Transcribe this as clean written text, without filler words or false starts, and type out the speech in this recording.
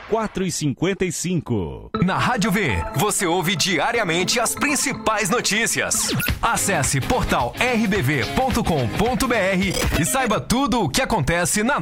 4h55. Na Rádio V, você ouve diariamente as principais notícias. Acesse portal rbv.com.br e saiba tudo o que acontece na